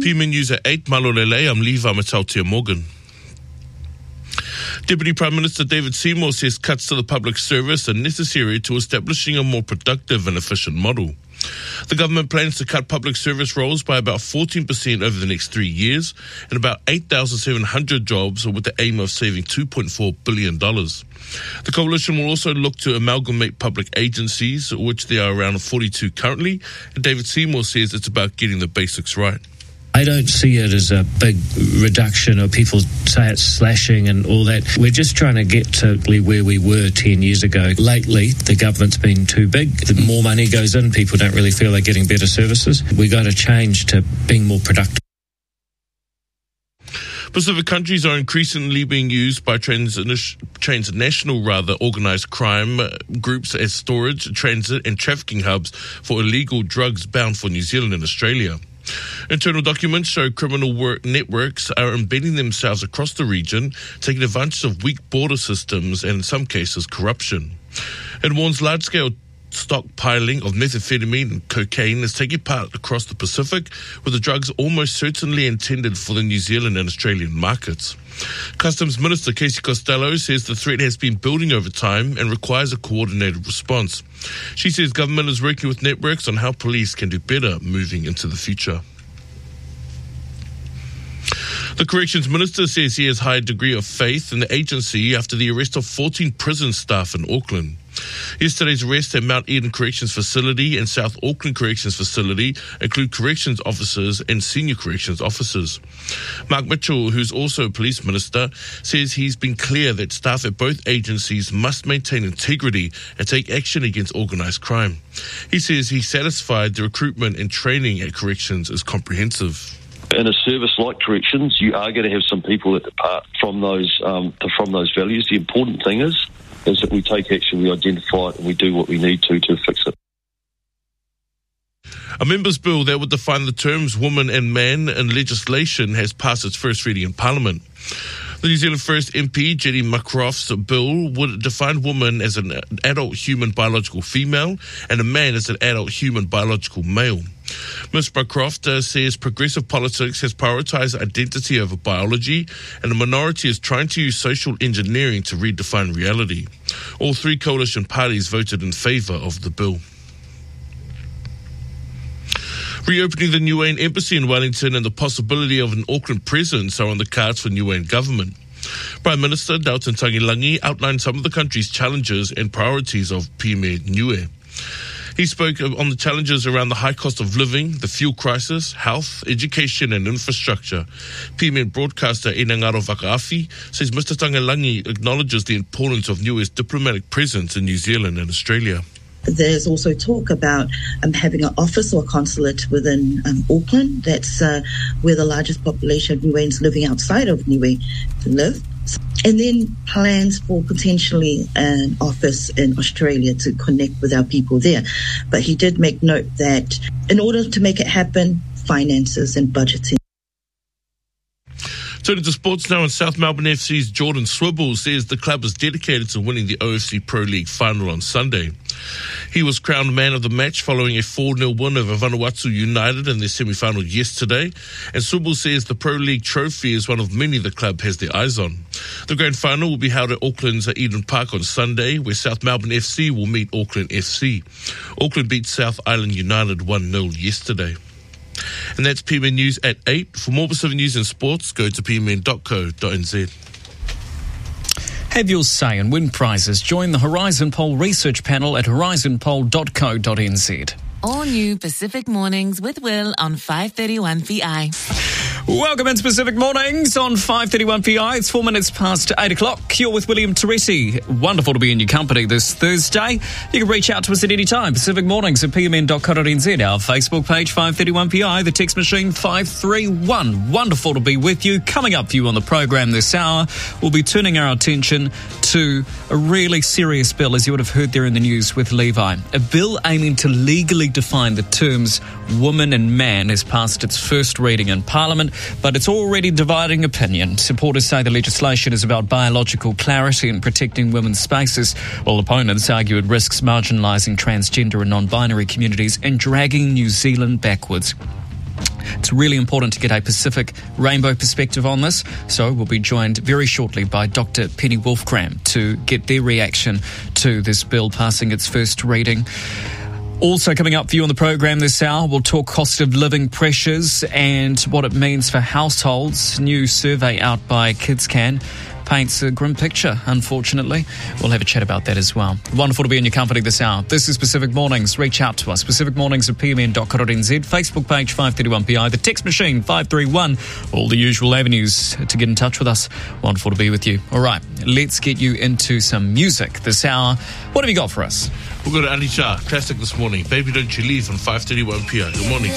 PMN News at 8, Malolele, I'm Levi Matautia Morgan. Deputy Prime Minister David Seymour says cuts to the public service are necessary to establishing a more productive and efficient model. The government plans to cut public service roles by about 14% over the next 3 years and about 8,700 jobs with the aim of saving $2.4 billion. The coalition will also look to amalgamate public agencies, which there are around 42 currently, and David Seymour says it's about getting the basics right. I don't see it as a big reduction, or people say it's slashing and all that. We're just trying to get to where we were 10 years ago. Lately, the government's been too big. The more money goes in, people don't really feel they're getting better services. We've got to change to being more productive. Pacific countries are increasingly being used by transnational organised crime groups as storage, transit and trafficking hubs for illegal drugs bound for New Zealand and Australia. Internal documents show criminal networks are embedding themselves across the region, taking advantage of weak border systems and, in some cases, corruption. It warns large-scale stockpiling of methamphetamine and cocaine is taking part across the Pacific, with the drugs almost certainly intended for the New Zealand and Australian markets. Customs Minister Casey Costello says the threat has been building over time and requires a coordinated response. She says government is working with networks on how police can do better moving into the future. The Corrections Minister says he has a high degree of faith in the agency after the arrest of 14 prison staff in Auckland. Yesterday's arrests at Mount Eden Corrections Facility and South Auckland Corrections Facility include corrections officers and senior corrections officers. Mark Mitchell, who's also a police minister, says he's been clear that staff at both agencies must maintain integrity and take action against organised crime. He says he's satisfied the recruitment and training at corrections is comprehensive. In a service like corrections, you are going to have some people that depart from those values. The important thing is that we take action, we identify it, and we do what we need to fix it. A members' bill that would define the terms woman and man in legislation has passed its first reading in Parliament. The New Zealand First MP, Jenny McCroft's bill would define woman as an adult human biological female and a man as an adult human biological male. Ms. McCroft says progressive politics has prioritised identity over biology, and the minority is trying to use social engineering to redefine reality. All three coalition parties voted in favour of the bill. Reopening the Niuean Embassy in Wellington and the possibility of an Auckland presence are on the cards for Niuean government. Prime Minister Dalton Tagilangi outlined some of the country's challenges and priorities of PME Niue. He spoke on the challenges around the high cost of living, the fuel crisis, health, education and infrastructure. PMN broadcaster Inangaro Vakaafi says Mr. Tagilangi acknowledges the importance of Niue's diplomatic presence in New Zealand and Australia. There's also talk about having an office or a consulate within Auckland. That's where the largest population of Niueans living outside of Niue live. And then plans for potentially an office in Australia to connect with our people there. But he did make note that in order to make it happen, finances and budgeting. Turning to sports now, in South Melbourne FC's Jordan Swibble says the club is dedicated to winning the OFC Pro League final on Sunday. He was crowned man of the match following a 4-0 win over Vanuatu United in their semi-final yesterday, and Swibble says the Pro League trophy is one of many the club has their eyes on. The grand final will be held at Auckland's Eden Park on Sunday, where South Melbourne FC will meet Auckland FC. Auckland beat South Island United 1-0 yesterday. And that's PMN News at 8. For more Pacific news and sports, go to pmn.co.nz. Have your say and win prizes. Join the Horizon Poll research panel at horizonpoll.co.nz. All new Pacific Mornings with Will on 531 PI. Welcome into Pacific Mornings on 531 PI. It's 4 minutes past 8 o'clock. You're with William Teresi. Wonderful to be in your company this Thursday. You can reach out to us at any time. Pacific Mornings at pmn.co.nz. Our Facebook page, 531 PI. The text machine, 531. Wonderful to be with you. Coming up for you on the program this hour, we'll be turning our attention to a really serious bill, as you would have heard there in the news with Levi. A bill aiming to legally define the terms woman and man has passed its first reading in Parliament, but it's already dividing opinion. Supporters say the legislation is about biological clarity and protecting women's spaces, while opponents argue it risks marginalising transgender and non-binary communities and dragging New Zealand backwards. It's really important to get a Pacific rainbow perspective on this. So we'll be joined very shortly by Dr. Penny Wolfgram to get their reaction to this bill passing its first reading. Also coming up for you on the program this hour, we'll talk cost of living pressures and what it means for households. New survey out by KidsCan paints a grim picture, unfortunately. We'll have a chat about that as well. Wonderful to be in your company this hour. This is Pacific Mornings. Reach out to us. Pacific Mornings at pmn.co.nz, Facebook page 531PI, the text machine 531, all the usual avenues to get in touch with us. Wonderful to be with you. All right, let's get you into some music this hour. What have you got for us? We've got Anisha, classic this morning. Baby, Don't You Leave on 531 PI. Good morning.